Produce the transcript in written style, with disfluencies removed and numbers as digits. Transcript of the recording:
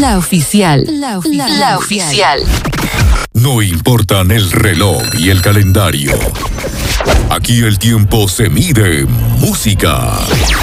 La oficial. La oficial. No importan el reloj y el calendario. Aquí el tiempo se mide en música.